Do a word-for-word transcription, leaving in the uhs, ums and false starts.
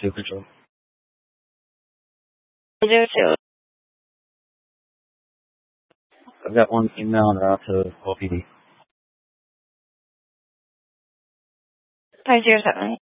two control. Zero two. I've got one email and route to O P D. Five zero seven.